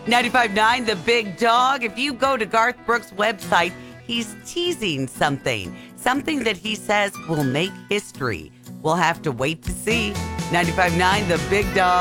95.9 The Big Dog. If you go to Garth Brooks' website, he's teasing something that he says will make history. We'll have to wait to see. 95.9 The Big Dog.